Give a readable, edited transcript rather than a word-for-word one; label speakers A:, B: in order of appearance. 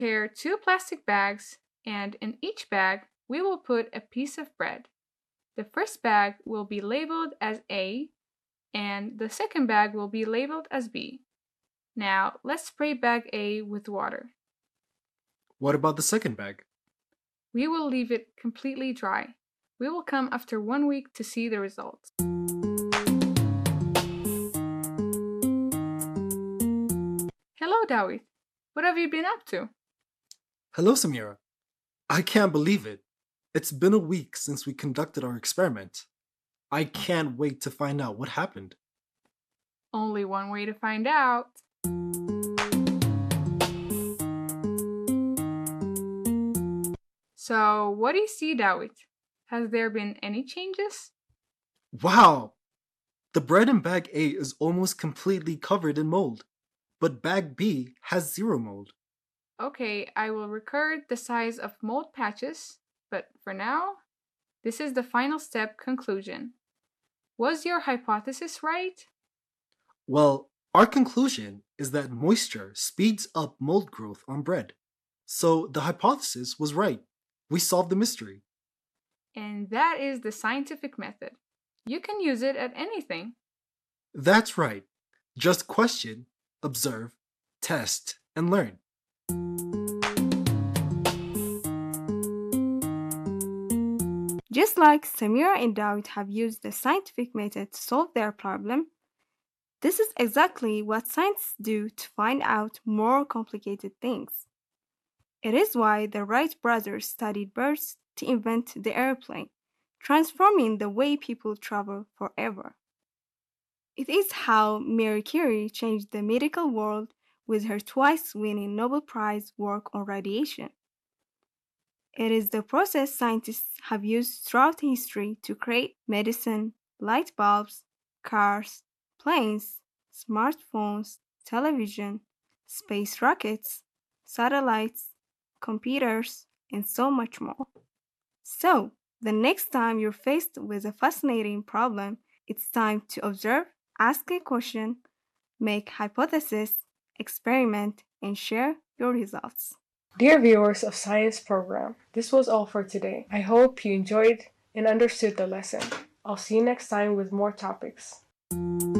A: prepare 2 plastic bags, and in each bag, we will put a piece of bread. The first bag will be labeled as A, and the second bag will be labeled as B. Now, let's spray bag A with water.
B: What about the second bag?
A: We will leave it completely dry. We will come after 1 week to see the results. Hello, Dawit. What have you been up to?
B: Hello, Samira. I can't believe it. It's been a week since we conducted our experiment. I can't wait to find out what happened.
A: Only one way to find out. So, what do you see, Dawit? Has there been any changes?
B: Wow! The bread in bag A is almost completely covered in mold, but bag B has zero mold.
A: Okay, I will record the size of mold patches, but for now, this is the final step conclusion. Was your hypothesis right?
B: Well, our conclusion is that moisture speeds up mold growth on bread. So the hypothesis was right. We solved the mystery.
A: And that is the scientific method. You can use it at anything.
B: That's right. Just question, observe, test, and learn.
C: Just like Samira and Dawit have used the scientific method to solve their problem, this is exactly what scientists do to find out more complicated things. It is why the Wright brothers studied birds to invent the airplane, transforming the way people travel forever. It is how Marie Curie changed the medical world with her twice winning Nobel Prize work on radiation. It is the process scientists have used throughout history to create medicine, light bulbs, cars, planes, smartphones, television, space rockets, satellites, computers, and so much more. So, the next time you're faced with a fascinating problem, it's time to observe, ask a question, make hypotheses, experiment, and share your results.
D: Dear viewers of Science Program, this was all for today. I hope you enjoyed and understood the lesson. I'll see you next time with more topics.